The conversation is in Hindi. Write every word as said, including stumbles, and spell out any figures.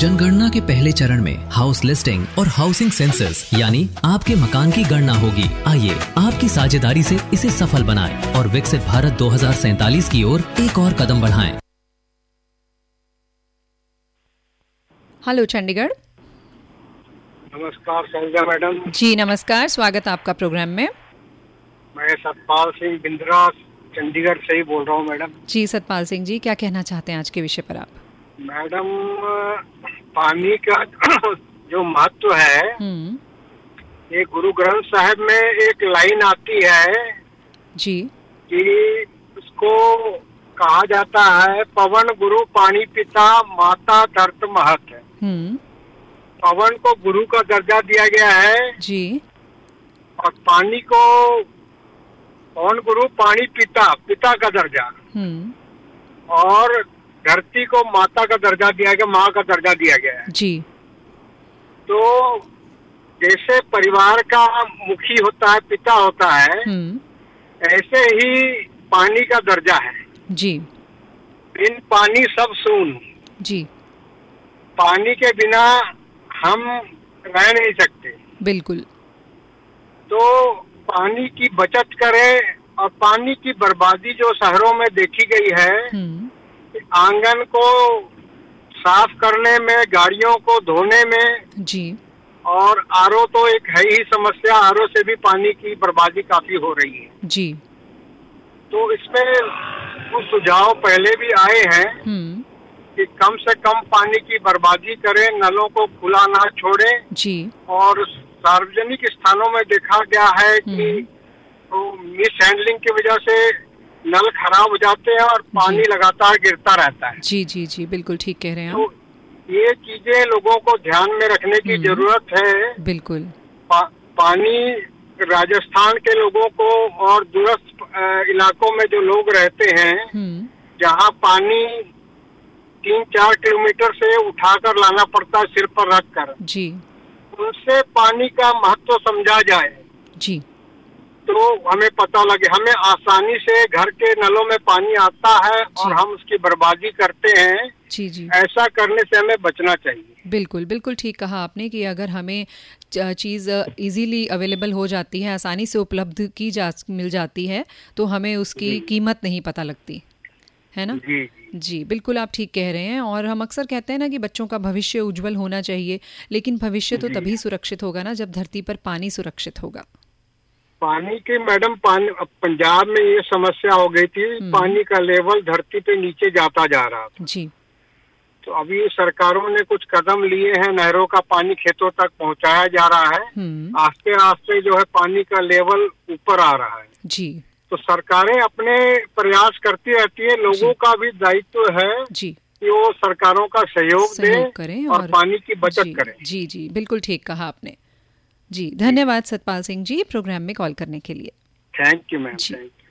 जनगणना के पहले चरण में हाउस लिस्टिंग और हाउसिंग सेंसस यानी आपके मकान की गणना होगी। आइए आपकी साझेदारी से इसे सफल बनाएं और विकसित भारत दो हज़ार सैंतालीस की ओर एक और कदम बढ़ाएं। हेलो चंडीगढ़। नमस्कार संजय मैडम। जी नमस्कार, स्वागत आपका प्रोग्राम में। मैं सतपाल सिंह बिंद्रा चंडीगढ़ से ही बोल रहा हूँ मैडम। जी सतपाल सिंह जी, क्या कहना चाहते हैं आज के विषय पर आप? मैडम, पानी का जो महत्व है, ये गुरु ग्रंथ साहिब में एक लाइन आती है जी कि उसको कहा जाता है, पवन गुरु पानी पिता माता धरत महत। हम्म पवन को गुरु का दर्जा दिया गया है जी, और पानी को पवन गुरु पानी पिता पिता का दर्जा, हम्म और धरती को माता का दर्जा दिया गया, माँ का दर्जा दिया गया है जी। तो जैसे परिवार का मुखी होता है, पिता होता है, ऐसे ही पानी का दर्जा है जी। बिन पानी सब सून जी, पानी के बिना हम रह नहीं सकते। बिल्कुल। तो पानी की बचत करें, और पानी की बर्बादी जो शहरों में देखी गई है, आंगन को साफ करने में, गाड़ियों को धोने में जी, और आरओ तो एक है ही समस्या, आरओ से भी पानी की बर्बादी काफी हो रही है जी। तो इसमें कुछ सुझाव पहले भी आए हैं कि कम से कम पानी की बर्बादी करें, नलों को खुला ना छोड़ें जी। और सार्वजनिक स्थानों में देखा गया है कि तो मिस हैंडलिंग की वजह से नल खराब हो जाते हैं और पानी लगातार गिरता रहता है। जी जी जी, बिल्कुल ठीक कह रहे हैं तो आप। ये चीजें लोगों को ध्यान में रखने की जरूरत है। बिल्कुल। पा, पानी राजस्थान के लोगों को और दूरस्थ इलाकों में जो लोग रहते हैं, जहाँ पानी तीन चार किलोमीटर से उठाकर लाना पड़ता है सिर पर रख कर, जी, उनसे पानी का महत्व समझा जाए जी, तो हमें पता लगे। हमें आसानी से घर के नलों में पानी आता है और हम उसकी बर्बादी करते हैं। जी जी, ऐसा करने से हमें बचना चाहिए। बिल्कुल बिल्कुल ठीक कहा आपने कि अगर हमें चीज़ इजीली अवेलेबल हो जाती है, आसानी से उपलब्ध की जा मिल जाती है, तो हमें उसकी कीमत नहीं पता लगती है ना। जी जी बिल्कुल, आप ठीक कह रहे हैं। और हम अक्सर कहते हैं ना कि बच्चों का भविष्य उज्जवल होना चाहिए, लेकिन भविष्य तो तभी सुरक्षित होगा ना जब धरती पर पानी सुरक्षित होगा। पानी की मैडम, पानी पंजाब में ये समस्या हो गई थी, पानी का लेवल धरती पे नीचे जाता जा रहा था जी। तो अभी सरकारों ने कुछ कदम लिए हैं, नहरों का पानी खेतों तक पहुंचाया जा रहा है। आस्ते आस्ते जो है पानी का लेवल ऊपर आ रहा है जी। तो सरकारें अपने प्रयास करती रहती है, लोगों का भी दायित्व है जी कि वो सरकारों का सहयोग दें करें और, और पानी की बचत करें। जी जी, बिल्कुल ठीक कहा आपने जी। धन्यवाद सतपाल सिंह जी प्रोग्राम में कॉल करने के लिए। Thank you ma'am.